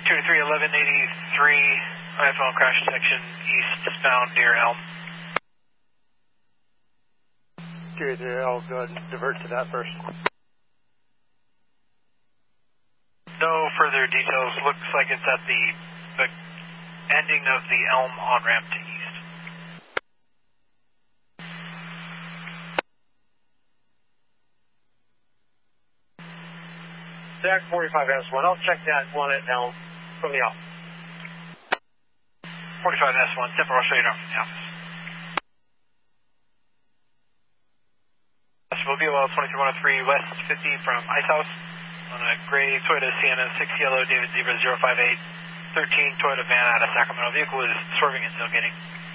223, 1183, iPhone crash detection, eastbound near Elm. 283, I'll go ahead and divert to that first. No further details. Looks like it's at the ending of the Elm on-ramp to east. Zach 45S1, I'll check that one at Elm from the office. 45S1, step I'll show you down from the office. Mobile 23-103 West 50 from Ice House on a gray Toyota Sienna 6 yellow David Zebra 058 13 Toyota van out of Sacramento. Vehicle is swerving and tailgating.